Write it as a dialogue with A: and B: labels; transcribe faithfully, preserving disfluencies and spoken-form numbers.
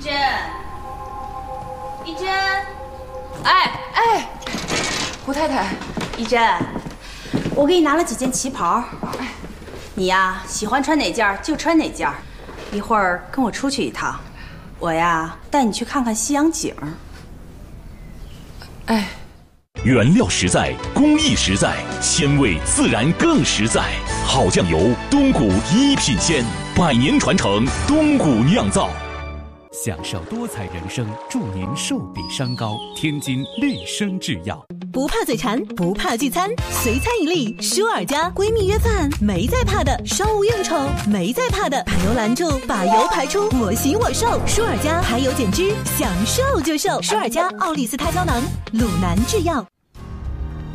A: 珍，一珍，
B: 哎哎，胡太太，
A: 一珍，我给你拿了几件旗袍，哎，你呀喜欢穿哪件就穿哪件，一会儿跟我出去一趟，我呀带你去看看西洋景。
B: 哎。
C: 原料实在，工艺实在，鲜味自然更实在。好酱油，东谷一品鲜，百年传承，东谷酿造。
D: 享受多彩人生，祝您寿比山高。天津绿生制药，
E: 不怕嘴馋，不怕聚餐，随餐一粒。舒尔佳闺蜜约饭，没在怕的；商务应酬，没在怕的。把油拦住，把油排出，我行我瘦。舒尔佳排油减脂，想瘦就瘦。舒尔佳奥利司他胶囊，鲁南制药。